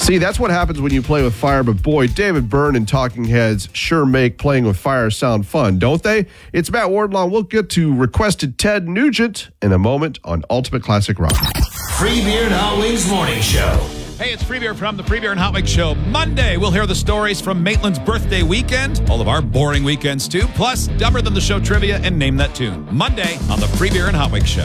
See, that's what happens when you play with fire, but boy, David Byrne and Talking Heads sure make playing with fire sound fun, don't they? It's Matt Wardlaw. We'll get to requested Ted Nugent in a moment on Ultimate Classic Rock. Free Beer and Hot Wings Morning Show. Hey, it's Free Beer from the Free Beer and Hot Wings Show. Monday, we'll hear the stories from Maitland's birthday weekend, all of our boring weekends too, plus Dumber Than the Show trivia and Name That Tune. Monday on the Free Beer and Hot Wings Show.